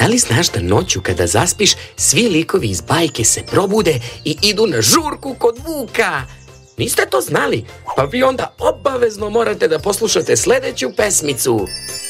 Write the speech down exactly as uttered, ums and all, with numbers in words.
Da li znaš da noću kada zaspiš, svi likovi iz bajke se probude i idu na žurku kod Vuka? Niste to znali? Pa vi onda obavezno morate da poslušate sljedeću pesmicu.